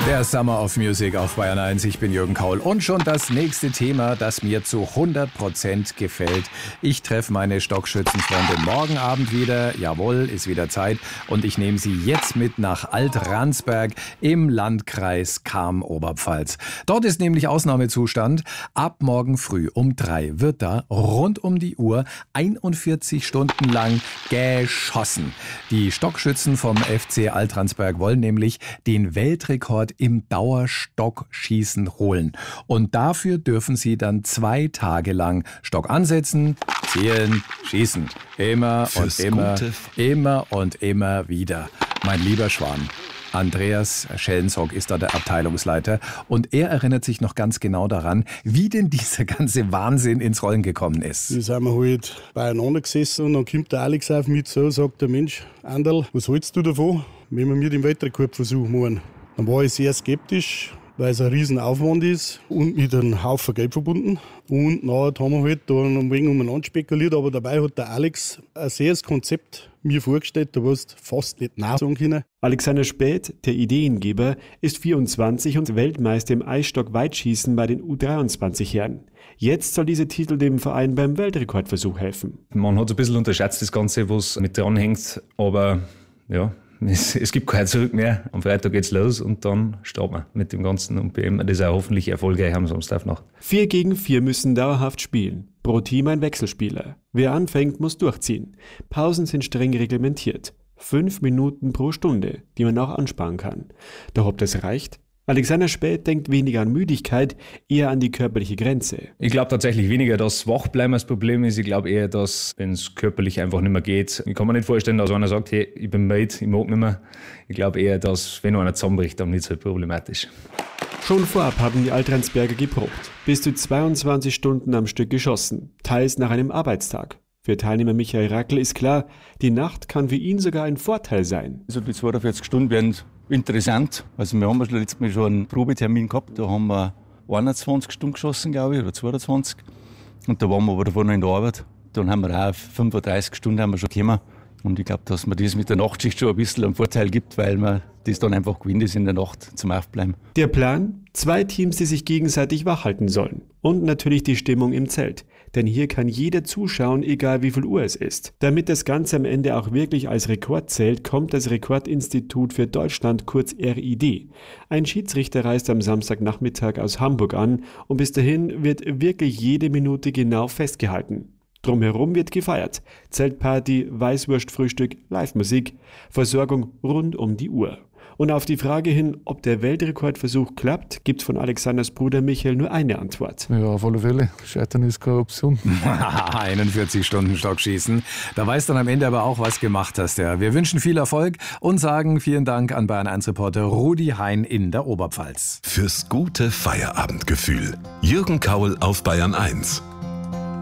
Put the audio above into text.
Der Summer of Music auf Bayern 1. Ich bin Jürgen Kaul. Und schon das nächste Thema, das mir zu 100% gefällt. Ich treffe meine Stockschützenfreunde morgen Abend wieder. Jawohl, ist wieder Zeit. Und ich nehme sie jetzt mit nach Alt-Ransberg im Landkreis Cham-Oberpfalz. Dort ist nämlich Ausnahmezustand. Ab morgen früh um 3 wird da rund um die Uhr 41 Stunden lang geschossen. Die Stockschützen vom FC Alt-Ransberg wollen nämlich den Weltrekord im Dauerstockschießen holen. Und dafür dürfen sie dann 2 Tage lang Stock ansetzen, zielen, schießen. Immer und immer wieder. Mein lieber Schwan, Andreas Schellenzock ist da der Abteilungsleiter und er erinnert sich noch ganz genau daran, wie denn dieser ganze Wahnsinn ins Rollen gekommen ist. Wir sind halt beieinander gesessen und dann kommt der Alex auf mich zu und sagt der Mensch, Anderl, was hältst du davon, wenn wir mit dem Weltrekordversuch machen? Dann war ich sehr skeptisch, weil es ein riesen Aufwand ist und mit einem Haufen Geld verbunden. Und nachher haben wir halt da ein wenig umeinander spekuliert, aber dabei hat der Alex ein sehr Konzept mir vorgestellt, da wirst du fast nicht Nein sagen können. Alexander Späth, der Ideengeber, ist 24 und Weltmeister im Eisstock-Weitschießen bei den U23-Herren. Jetzt soll dieser Titel dem Verein beim Weltrekordversuch helfen. Man hat ein bisschen unterschätzt das Ganze, was mit dranhängt, aber ja, es gibt kein Zurück mehr. Am Freitag geht's los und dann starten wir mit dem Ganzen und beenden das auch hoffentlich erfolgreich am Samstagnacht. 4 gegen 4 müssen dauerhaft spielen. Pro Team ein Wechselspieler. Wer anfängt, muss durchziehen. Pausen sind streng reglementiert. 5 Minuten pro Stunde, die man auch ansparen kann. Doch ob das reicht? Alexander Späth denkt weniger an Müdigkeit, eher an die körperliche Grenze. Ich glaube tatsächlich weniger, dass Wachbleiben das Problem ist. Ich glaube eher, dass, wenn es körperlich einfach nicht mehr geht, ich kann mir nicht vorstellen, dass einer sagt, hey, ich bin müde, ich mag nicht mehr. Ich glaube eher, dass, wenn einer zusammenbricht, dann nicht so problematisch. Schon vorab haben die Alt-Ransberger geprobt. Bis zu 22 Stunden am Stück geschossen, teils nach einem Arbeitstag. Für Teilnehmer Michael Rackel ist klar, die Nacht kann für ihn sogar ein Vorteil sein. Also die 42 Stunden werden interessant. Also wir haben letztes Mal schon einen Probetermin gehabt, da haben wir 21 Stunden geschossen, glaube ich, oder 22. Und da waren wir aber davor noch in der Arbeit. Dann haben wir auch 35 Stunden haben wir schon gekommen. Und ich glaube, dass mir das mit der Nachtschicht schon ein bisschen einen Vorteil gibt, weil man das dann einfach gewinnt ist in der Nacht zum Aufbleiben. Der Plan? 2 Teams, die sich gegenseitig wachhalten sollen. Und natürlich die Stimmung im Zelt. Denn hier kann jeder zuschauen, egal wie viel Uhr es ist. Damit das Ganze am Ende auch wirklich als Rekord zählt, kommt das Rekordinstitut für Deutschland, kurz RID. Ein Schiedsrichter reist am Samstagnachmittag aus Hamburg an und bis dahin wird wirklich jede Minute genau festgehalten. Drumherum wird gefeiert. Zeltparty, Weißwurstfrühstück, Live-Musik, Versorgung rund um die Uhr. Und auf die Frage hin, ob der Weltrekordversuch klappt, gibt von Alexanders Bruder Michael nur eine Antwort. Ja, auf alle Fälle. Scheitern ist keine Option. 41 Stunden Stockschießen. Da weißt dann am Ende aber auch, was gemacht hast. Ja. Wir wünschen viel Erfolg und sagen vielen Dank an Bayern 1 Reporter Rudi Hein in der Oberpfalz. Fürs gute Feierabendgefühl. Jürgen Kaul auf Bayern 1.